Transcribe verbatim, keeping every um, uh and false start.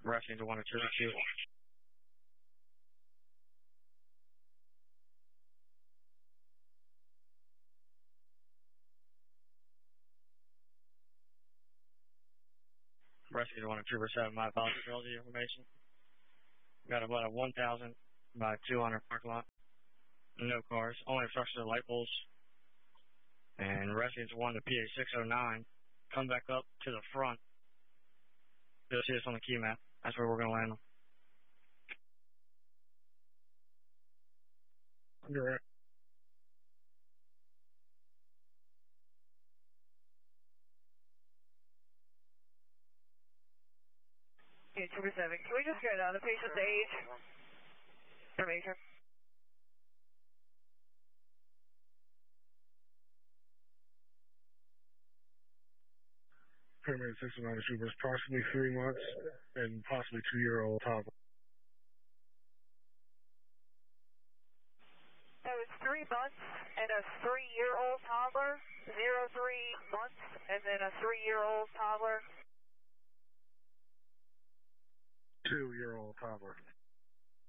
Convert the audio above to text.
Rescue to one or two two. Rescue to one or two seven. My apologies for all the information. Got about a one thousand by two hundred parking lot. No cars. Only obstruction of light poles. And rescue to one to P A six oh nine. Come back up to the front. You'll see this on the key map. That's where we're going to land them. Direct. Okay, two seven. Can we just get uh, the patient's age? Information. Paramedic six oh nine troopers, approximately three months and possibly two-year-old toddler. That was three months and a three-year-old toddler. Zero three months and then a three-year-old toddler. Two-year-old toddler.